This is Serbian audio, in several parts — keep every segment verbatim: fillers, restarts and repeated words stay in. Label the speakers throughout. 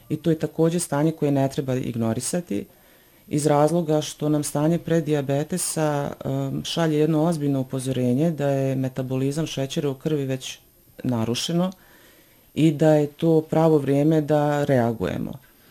Speaker 1: i to je također stanje koje ne treba ignorisati iz razloga što nam stanje predijabetesa um, šalje jedno ozbiljno upozorenje da je metabolizam šećera u krvi već narušeno i da je to pravo vrijeme da reagujemo.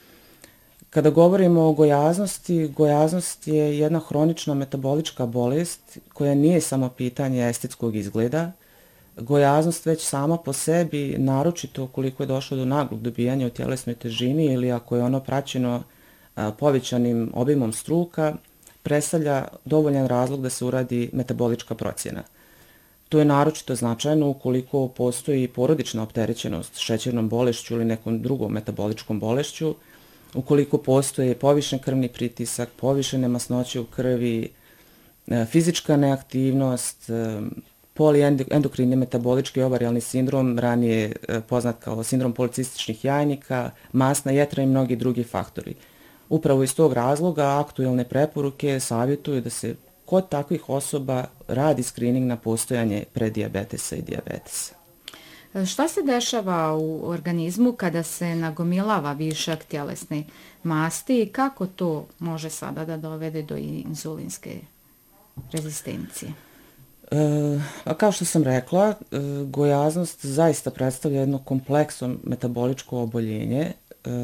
Speaker 1: Kada govorimo o gojaznosti, gojaznost je jedna hronična metabolička bolest koja nije samo pitanje estetskog izgleda. Gojaznost već sama po sebi, naročito ukoliko je došlo do naglog dobijanja u tjelesnoj težini ili ako je ono praćeno a, povećanim obimom struka, predstavlja dovoljan razlog da se uradi metabolička procjena. To je naročito značajno ukoliko postoji porodična opterećenost šećernom bolešću ili nekom drugom metaboličkom bolešću, ukoliko postoje povišen krvni pritisak, povišene masnoće u krvi, fizička neaktivnost, poliendokrini metabolički ovarijalni sindrom, ranije poznat kao sindrom policističnih jajnika, masna jetra i mnogi drugi faktori. Upravo iz tog razloga aktuelne preporuke savjetuju da se kod takvih osoba radi screening na postojanje predijabetesa i dijabetesa.
Speaker 2: Šta se dešava u organizmu kada se nagomilava višak tjelesne masti i kako to može sada da dovede do inzulinske rezistencije?
Speaker 1: E, a kao što sam rekla, e, gojaznost zaista predstavlja jedno kompleksno metaboličko oboljenje e,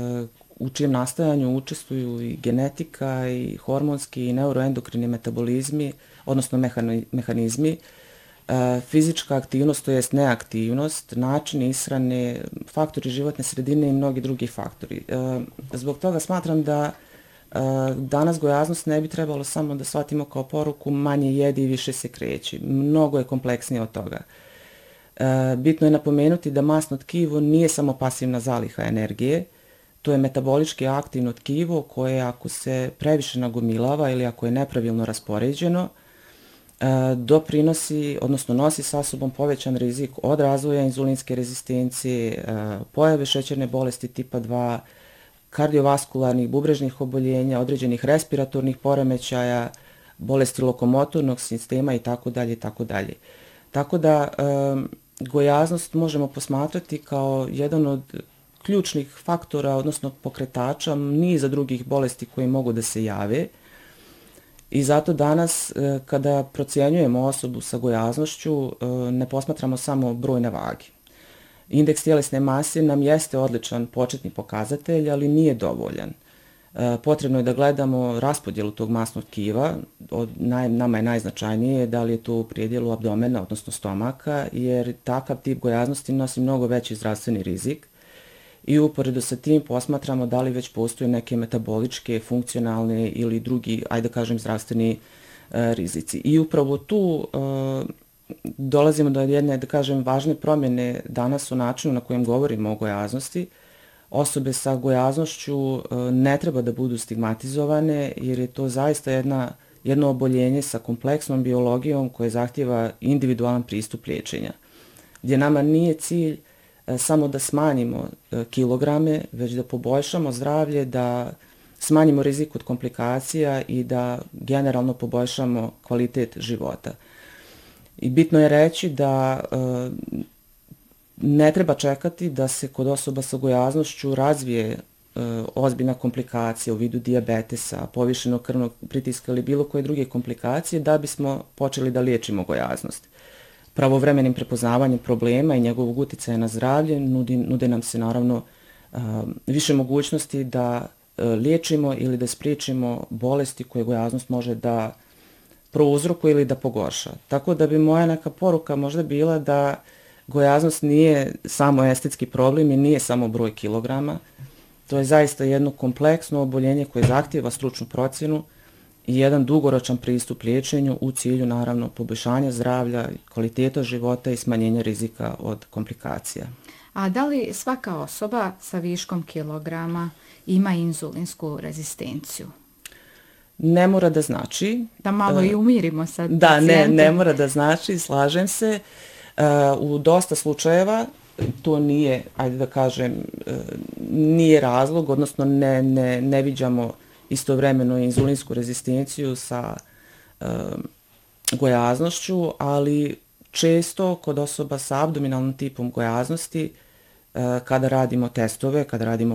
Speaker 1: u čijem nastajanju učestvuju i genetika i hormonski i neuroendokrini metabolizmi, odnosno mehani, mehanizmi, e, fizička aktivnost, to jest neaktivnost, način ishrane, faktori životne sredine i mnogi drugi faktori. E, zbog toga smatram da e, danas gojaznost ne bi trebalo samo da shvatimo kao poruku manje jedi i više se kreći. Mnogo je kompleksnije od toga. E, bitno je napomenuti da masno tkivo nije samo pasivna zaliha energije, to je metabolički aktivno tkivo koje ako se previše nagomilava ili ako je nepravilno raspoređeno, doprinosi, odnosno nosi sa sobom povećan rizik od razvoja inzulinske rezistencije, pojave šećerne bolesti tipa dva, kardiovaskularnih, bubrežnih oboljenja, određenih respiratornih poremećaja, bolesti lokomotornog sistema i tako dalje i tako dalje. Tako da gojaznost možemo posmatrati kao jedan od ključnih faktora, odnosno pokretača niza drugih bolesti koje mogu da se jave. I zato danas, kada procjenjujemo osobu sa gojaznošću, ne posmatramo samo broj na vagi. Indeks tjelesne mase nam jeste odličan početni pokazatelj, ali nije dovoljan. Potrebno je da gledamo raspodjelu tog masnog tkiva, od naj, nama je najznačajnije da li je to u prijedjelu abdomena, odnosno stomaka, jer takav tip gojaznosti nosi mnogo veći zdravstveni rizik. I uporedo sa tim posmatramo da li već postoje neke metaboličke, funkcionalne ili drugi, ajde da kažem, zdravstveni e, rizici. I upravo tu e, dolazimo do jedne, da kažem, važne promjene danas u načinu na kojem govorimo o gojaznosti. Osobe sa gojaznošću e, ne treba da budu stigmatizovane jer je to zaista jedna, jedno oboljenje sa kompleksnom biologijom koje zahtjeva individualan pristup liječenja. Gdje nama nije cilj samo da smanjimo kilograme, već da poboljšamo zdravlje, da smanjimo rizik od komplikacija i da generalno poboljšamo kvalitet života. I bitno je reći da e, ne treba čekati da se kod osoba sa gojaznošću razvije e, ozbiljna komplikacija u vidu dijabetesa, povišenog krvnog pritiska ili bilo koje druge komplikacije da bismo počeli da liječimo gojaznost. Pravovremenim prepoznavanjem problema i njegovog utjecaja na zdravlje nudi, nude nam se naravno uh, više mogućnosti da uh, liječimo ili da spriječimo bolesti koje gojaznost može da prouzrokuje ili da pogorša. Tako da bi moja neka poruka možda bila da gojaznost nije samo estetski problem i nije samo broj kilograma. To je zaista jedno kompleksno oboljenje koje zahtijeva stručnu procjenu i jedan dugoročan pristup liječenju u cilju, naravno, poboljšanja zdravlja, kvaliteta života i smanjenja rizika od komplikacija.
Speaker 2: A da li svaka osoba sa viškom kilograma ima inzulinsku rezistenciju?
Speaker 1: Ne mora da znači.
Speaker 2: Da malo uh, i umirimo sad.
Speaker 1: Da, ne, ne mora da znači, slažem se. Uh, u dosta slučajeva to nije, ajde da kažem, uh, nije razlog, odnosno ne, ne, ne viđamo istovremeno inzulinsku rezistenciju sa e, gojaznošću, ali često kod osoba sa abdominalnim tipom gojaznosti, e, kada radimo testove, kada radimo